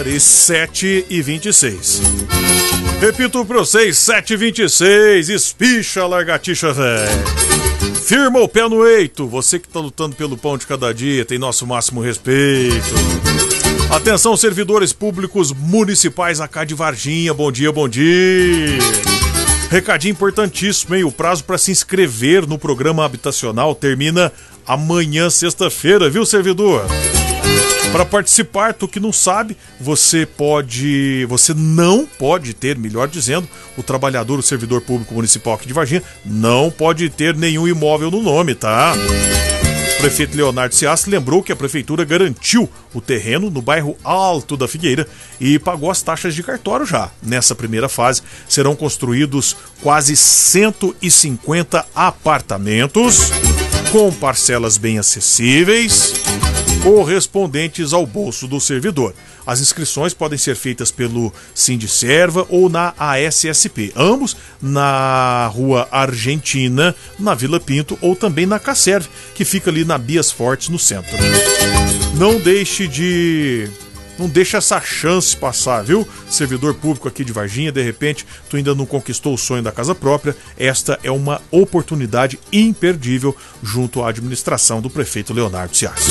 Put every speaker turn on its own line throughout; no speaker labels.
e 7h26. Repito pra vocês, 7h26, espicha a lagartixa, velho. Firma o pé no eito, você que tá lutando pelo pão de cada dia, tem nosso máximo respeito. Atenção, servidores públicos municipais AK de Varginha, bom dia, bom dia. Recadinho importantíssimo, hein? O prazo para se inscrever no programa habitacional termina amanhã, sexta-feira, viu, servidor? Para participar, tu que não sabe, você não pode ter, melhor dizendo, o trabalhador, o servidor público municipal aqui de Varginha, não pode ter nenhum imóvel no nome, tá? O prefeito Leonardo Ciassi lembrou que a prefeitura garantiu o terreno no bairro Alto da Figueira e pagou as taxas de cartório já. Nessa primeira fase, serão construídos quase 150 apartamentos com parcelas bem acessíveis, correspondentes ao bolso do servidor. As inscrições podem ser feitas pelo Sindicerva ou na ASSP, ambos na Rua Argentina, na Vila Pinto, ou também na Caserve, que fica ali na Bias Fortes, no centro. Não deixe essa chance passar, viu? Servidor público aqui de Varginha, de repente, tu ainda não conquistou o sonho da casa própria. Esta é uma oportunidade imperdível junto à administração do prefeito Leonardo Ciassi.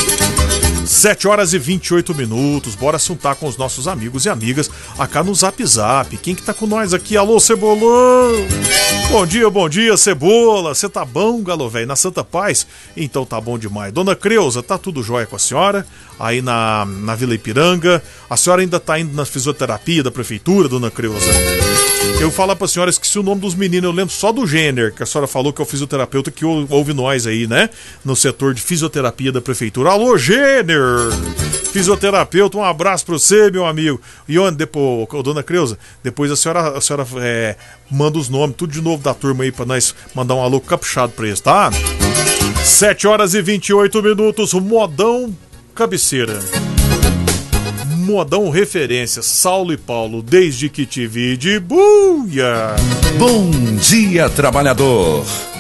7h28, bora assuntar com os nossos amigos e amigas acá no Zap Zap. Quem que tá com nós aqui? Alô, Cebolão! Bom dia, Cebola! Você tá bom, galo velho? Na Santa Paz? Então tá bom demais. Dona Creuza, tá tudo jóia com a senhora? Aí na Vila Ipiranga. A senhora ainda tá indo na fisioterapia da prefeitura, Dona Creuza? Eu falar pra senhora, esqueci o nome dos meninos, eu lembro só do Jenner, que a senhora falou que é o fisioterapeuta que ouve nós aí, né? No setor de fisioterapia da prefeitura. Alô, Jenner! Fisioterapeuta, um abraço pra você, meu amigo. E onde, depois, Dona Creuza, depois a senhora manda os nomes, tudo de novo da turma aí pra nós mandar um alô caprichado pra eles, tá? 7h28, modão cabeceira. Modão referência, Saulo e Paulo, desde que te vi de buia.
Bom dia, trabalhador.